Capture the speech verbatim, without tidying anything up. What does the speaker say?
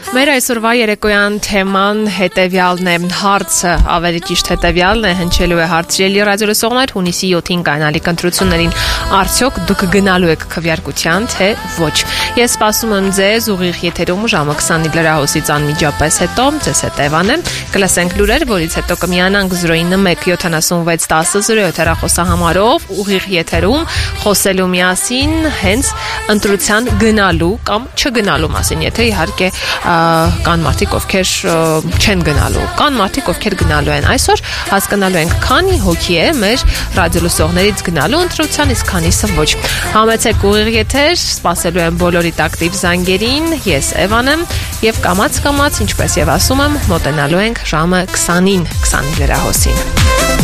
Մեր այսօրվա երեկոյան թեման հետևյալն է, հարցը, ավելի ճիշտ հետևյալն է, հնչելու է հարցրելի ռադիոլսողներ, հունիսի յոթին կայանալիք ընտրություններին արդյոք դուք գնալու եք քվեարկության, թե ոչ։ Ես սպասում եմ ձեզ ուղիղ եթերում ժամը քսանին լրահոսից անմիջապես հետո, ձեզ հետ Էվան է, կլսենք լուրեր, որից հետո կմիանանք զրո ինը մեկ յոթանասունվեց տասը զրո յոթ հեռախոսահամարով, ուղիղ եթերում խոսելու միասին հենց ընտրության գնալու կամ չգնալու մասին, եթե իհարկե կան մարդիկ, ովքեր չեն գնալու, կան մարդիկ, ովքեր գնալու են։ Այսօր հասկանալու ենք, քանի հոգի է մեր ռադիոլսողներից գնալու ընտրության, իսկ քանիսը ոչ։ Համեցեք ուղիղ եթեր, սպասելու եմ բոլորիդ ակտիվ զանգերին, ես Էվան եմ եւ կամաց-կամաց, ինչպես եւ ասում եմ, մոտենալու ենք ժամը քսանին, քսանին լրահոսին։